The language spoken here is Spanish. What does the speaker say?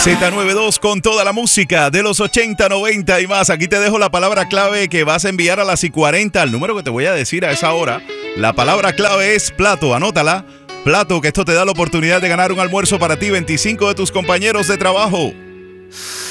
Z92 con toda la música de los 80, 90 y más. Aquí te dejo la palabra clave que vas a enviar a las y 40 al número que te voy a decir a esa hora. La palabra clave es plato, anótala. Plato, que esto te da la oportunidad de ganar un almuerzo para ti, 25 de tus compañeros de trabajo.